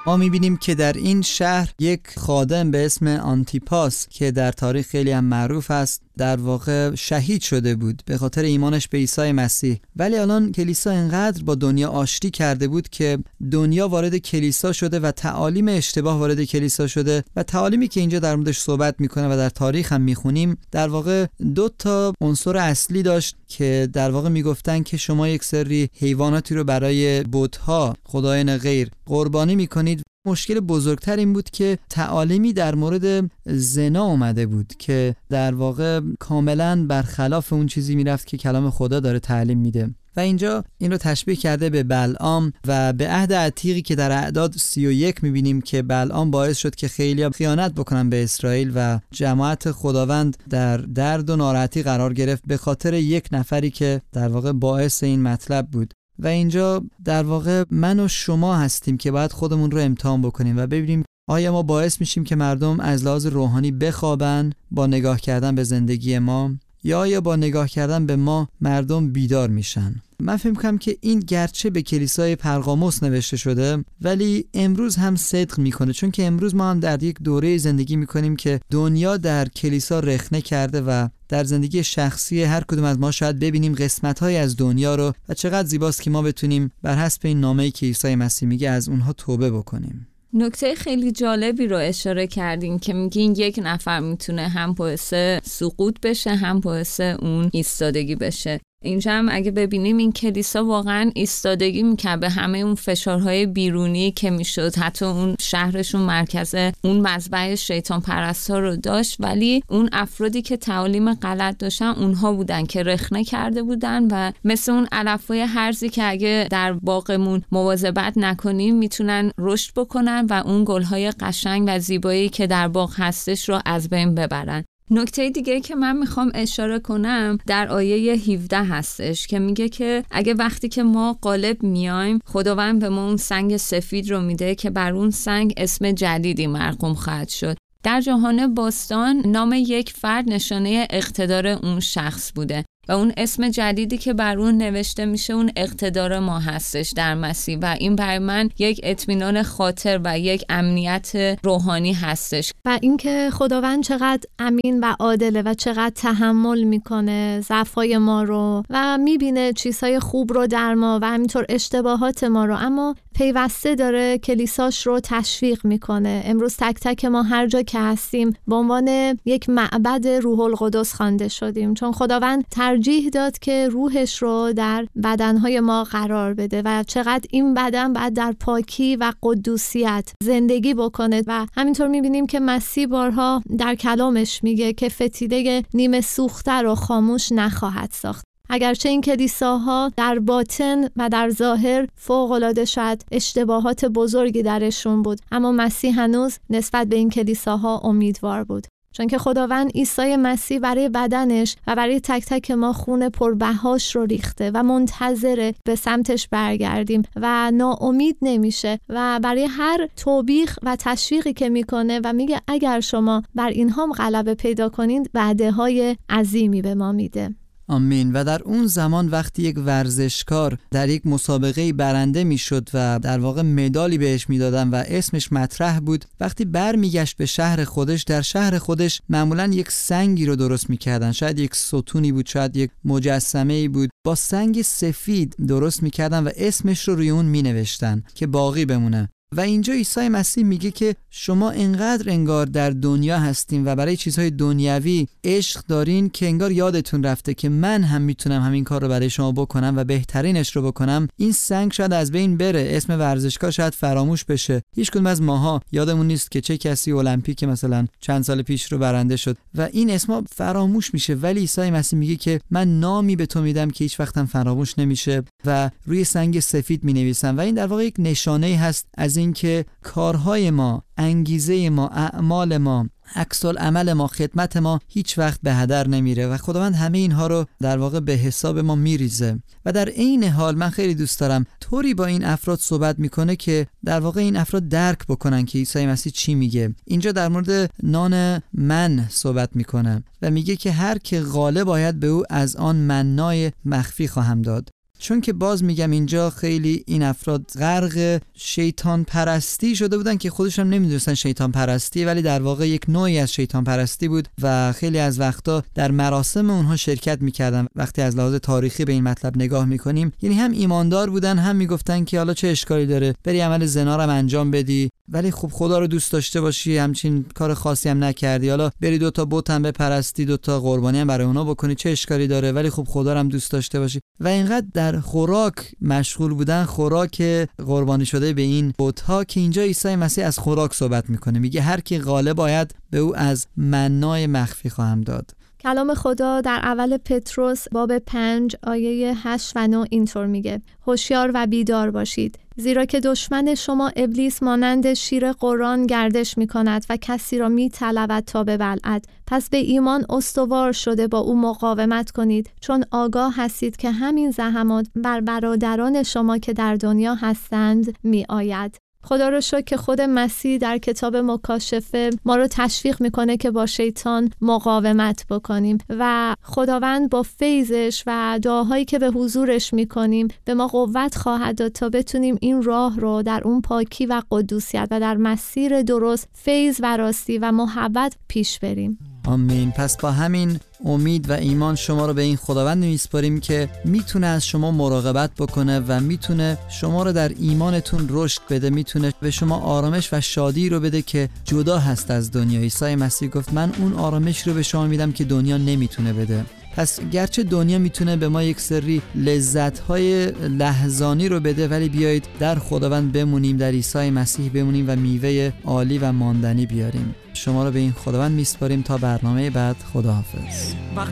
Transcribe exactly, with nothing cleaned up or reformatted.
ما میبینیم که در این شهر یک خادم به اسم آنتیپاس که در تاریخ خیلی هم معروف است در واقع شهید شده بود به خاطر ایمانش به عیسی مسیح. ولی الان کلیسا انقدر با دنیا آشتی کرده بود که دنیا وارد کلیسا شده و تعالیم اشتباه وارد کلیسا شده و تعالیمی که اینجا در موردش صحبت میکنه و در تاریخ هم میخونیم در واقع دو تا عنصر اصلی داشت که در واقع میگفتن که شما یک سری حیواناتی رو برای بت‌ها خدایان غیر قربانی میکنید. مشکل بزرگتر این بود که تعالیمی در مورد زنا اومده بود که در واقع کاملا برخلاف اون چیزی میرفت که کلام خدا داره تعلیم میده و اینجا این رو تشبیه کرده به بلعام و به عهد عتیقی که در اعداد سی و یک میبینیم که بلعام باعث شد که خیلی خیانت بکنن به اسرائیل و جماعت خداوند در درد و ناراحتی قرار گرفت به خاطر یک نفری که در واقع باعث این مطلب بود. و اینجا در واقع من و شما هستیم که باید خودمون رو امتحان بکنیم و ببینیم آیا ما باعث میشیم که مردم از لحاظ روحانی بخوابن با نگاه کردن به زندگی ما یا آیا با نگاه کردن به ما مردم بیدار میشن. من فکر می‌کنم که این گرچه به کلیسای پرگاموس نوشته شده ولی امروز هم صدق میکنه، چون که امروز ما هم در یک دوره زندگی میکنیم که دنیا در کلیسا رخنه کرده و در زندگی شخصی هر کدوم از ما شاید ببینیم قسمت‌های از دنیا رو و چقدر زیباست که ما بتونیم بر حسب این نامه‌ای که عیسی مسیح میگه از اونها توبه بکنیم. نکته خیلی جالبی رو اشاره کردین که میگین یک نفر میتونه هم باعث سقوط بشه هم باعث اون ایستادگی بشه. اینجا هم اگه ببینیم این کلیسا واقعا ایستادگی میکرد به همه اون فشارهای بیرونی که میشد، حتی اون شهرشون مرکز اون مذبح شیطان پرستا رو داشت، ولی اون افرادی که تعالیم غلط داشتن اونها بودن که رخنه کرده بودن و مثل اون علفهای هرزی که اگه در باغمون مواظبت نکنیم میتونن رشد بکنن و اون گلهای قشنگ و زیبایی که در باغ هستش رو از بین ببرن. نکته دیگه که من میخوام اشاره کنم در آیه هفده هستش که میگه که اگه وقتی که ما غالب میایم خداوند به ما اون سنگ سفید رو میده که بر اون سنگ اسم جدیدی مرقوم خواهد شد. در جهان باستان نام یک فرد نشانه اقتدار اون شخص بوده و اون اسم جدیدی که بر اون نوشته میشه اون اقتدار ما هستش در مسیح و این برای من یک اطمینان خاطر و یک امنیت روحانی هستش. و اینکه خداوند چقدر امین و عادله و چقدر تحمل میکنه ضعف‌های ما رو و میبینه چیزهای خوب رو در ما و همینطور اشتباهات ما رو، اما پیوسته داره کلیساش رو تشویق میکنه. امروز تک تک ما هر جا که هستیم به عنوان یک معبد روح القدس خوانده شدیم، چون خداوند ترجیح داد که روحش رو در بدنهای ما قرار بده و چقدر این بدن باید در پاکی و قدوسیت زندگی بکنه. و همینطور میبینیم که مسیح بارها در کلامش میگه که فتیله نیمه سوخته رو خاموش نخواهد ساخت. اگرچه این کلیساها در باطن و در ظاهر فوق‌العاده شاید اشتباهات بزرگی درشون بود، اما مسیح هنوز نسبت به این کلیساها امیدوار بود، چون که خداوند عیسی مسیح برای بدنش و برای تک تک ما خون پربهاش رو ریخته و منتظره به سمتش برگردیم و ناامید نمیشه و برای هر توبیخ و تشویقی که میکنه و میگه اگر شما بر اینها غلبه پیدا کنید وعده های عظیمی به ما میده. آمین. و در اون زمان وقتی یک ورزشکار در یک مسابقه برنده میشد و در واقع مدالی بهش میدادن و اسمش مطرح بود، وقتی برمیگشت به شهر خودش، در شهر خودش معمولا یک سنگی رو درست میکردن، شاید یک ستونی بود، شاید یک مجسمه‌ای بود، با سنگ سفید درست میکردن و اسمش رو روی اون مینوشتن که باقی بمونه. و اینجا عیسی مسیح میگه که شما انقدر انگار در دنیا هستین و برای چیزهای دنیوی عشق دارین که انگار یادتون رفته که من هم میتونم همین کار رو برای شما بکنم و بهترینش رو بکنم. این سنگ شاید از بین بره، اسم ورزشکار شاید فراموش بشه، هیچ کدوم از ماها یادمون نیست که چه کسی المپیک مثلا چند سال پیش رو برنده شد و این اسما فراموش میشه، ولی عیسی مسیح میگه که من نامی به تو میدم که هیچ وقت هم فراموش نمیشه و روی سنگ سفید مینویسم. و این در واقع یک نشانه هست از اینکه کارهای ما، انگیزه ما، اعمال ما، عکس العمل ما، خدمت ما هیچ وقت به هدر نمیره و خداوند همه اینها رو در واقع به حساب ما میریزه. و در عین حال من خیلی دوست دارم طوری با این افراد صحبت میکنه که در واقع این افراد درک بکنن که عیسی مسیح چی میگه. اینجا در مورد نان من صحبت میکنه و میگه که هر که غالب باید به او از آن منای مخفی خواهم داد. چون که باز میگم اینجا خیلی این افراد غرق شیطان پرستی شده بودن که خودشون هم نمیدونستن شیطان پرستی، ولی در واقع یک نوعی از شیطان پرستی بود و خیلی از وقتا در مراسم اونها شرکت میکردن. وقتی از لحاظ تاریخی به این مطلب نگاه میکنیم، یعنی هم ایماندار بودن، هم میگفتن که حالا چه اشکالی داره بری عمل زنا رو انجام بدی، ولی خب خدا رو دوست داشته باشی، همچین کار خاصی هم نکردی، حالا بری دو تا بت هم بپرستی، دو تا قربانی هم برای اونا بکنی، چه اشکالی داره، ولی خب خدا رو هم دوست داشته باشی. و اینقدر در خوراک مشغول بودن، خوراک قربانی شده به این بت‌ها، که اینجا عیسی مسیح از خوراک صحبت میکنه. میگه هر کی غالب باید به او از منای مخفی خواهم داد. کلام خدا در اول پتروس باب پنج آیه هشت و نه اینطور میگه: هوشیار و بیدار باشید، زیرا که دشمن شما ابلیس مانند شیر قران گردش میکند و کسی را میطلبد تا ببلعد. پس به ایمان استوار شده با او مقاومت کنید، چون آگاه هستید که همین زحمات بر برادران شما که در دنیا هستند میآید. خدا رو شکر که خود مسیح در کتاب مکاشفه ما رو تشویق میکنه که با شیطان مقاومت بکنیم و خداوند با فیضش و دعاهایی که به حضورش میکنیم به ما قوت خواهد داد تا بتونیم این راه رو در اون پاکی و قدوسیت و در مسیر درست فیض و راستی و محبت پیش بریم. آمین. پس با همین امید و ایمان شما رو به این خداوند میسپاریم که میتونه از شما مراقبت بکنه و میتونه شما رو در ایمانتون رشد بده، میتونه به شما آرامش و شادی رو بده که جدا هست از دنیا. عیسی مسیح گفت من اون آرامش رو به شما میدم که دنیا نمیتونه بده. پس گرچه دنیا میتونه به ما یک سری لذت‌های لحظانی رو بده، ولی بیایید در خداوند بمونیم، در عیسی مسیح بمونیم و میوه عالی و ماندنی بیاریم. شما رو به این خداوند میسپاریم تا برنامه بعد. خداحافظ.